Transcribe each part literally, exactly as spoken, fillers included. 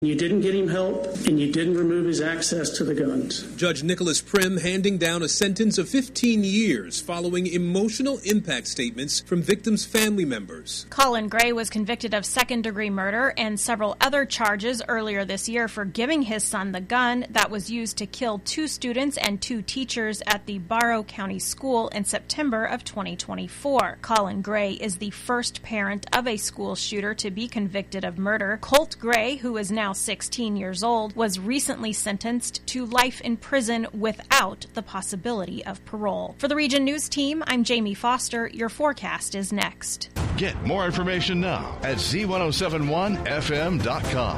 You didn't get him help, and you didn't remove his access to the guns. Judge Nicholas Prim handing down a sentence of fifteen years following emotional impact statements from victims' family members. Colin Gray was convicted of second-degree murder and several other charges earlier this year for giving his son the gun that was used to kill two students and two teachers at the Barrow County School in September of twenty twenty-four. Colin Gray is the first parent of a school shooter to be convicted of murder. Colt Gray, who is now sixteen years old, was recently sentenced to life in prison without the possibility of parole. For the Region News Team, I'm Jamie Foster. Your forecast is next. Get more information now at Z ten seventy-one F M dot com.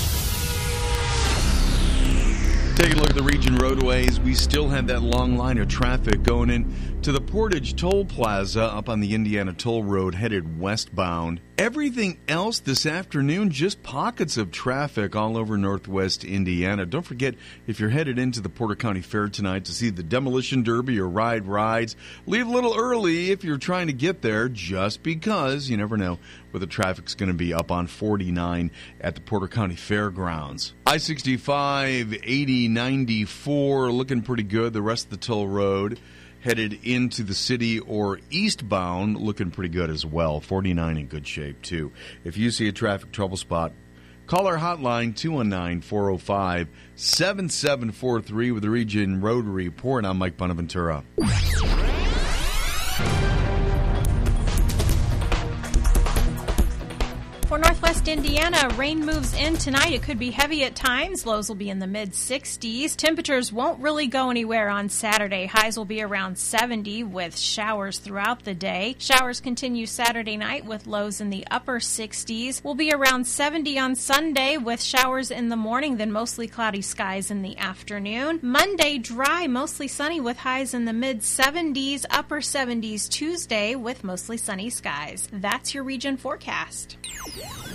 Taking a look at the region roadways, we still have that long line of traffic going in to the Portage Toll Plaza up on the Indiana Toll Road headed westbound. Everything else this afternoon, just pockets of traffic all over northwest Indiana. Don't forget, if you're headed into the Porter County Fair tonight to see the Demolition Derby or Ride Rides, leave a little early if you're trying to get there, just because you never know where the traffic's going to be up on forty-nine at the Porter County Fairgrounds. I sixty-five, eighty, ninety-four, looking pretty good. The rest of the toll road headed into the city or eastbound, looking pretty good as well. forty-nine in good shape, too. If you see a traffic trouble spot, call our hotline, two one nine, four oh five, seven seven four three with the Region Road Report. I'm Mike Bonaventura. For Northwest Indiana, rain moves in tonight. It could be heavy at times. Lows will be in the mid-sixties. Temperatures won't really go anywhere on Saturday. Highs will be around seventy with showers throughout the day. Showers continue Saturday night with lows in the upper sixties. We'll be around seventy on Sunday with showers in the morning, then mostly cloudy skies in the afternoon. Monday, dry, mostly sunny with highs in the mid-seventies, upper seventies Tuesday with mostly sunny skies. That's your region forecast.